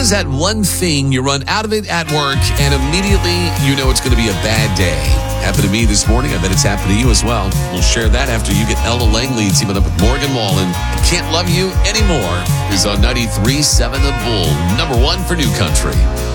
What is that one thing you run out of it at work and immediately you know it's going to be a bad day? Happened to me this morning. I bet it's happened to you as well. We'll share that after you get Ella Langley teaming up with Morgan Wallen. Can't Love You Anymore is on 93.7 The Bull, number one for New Country.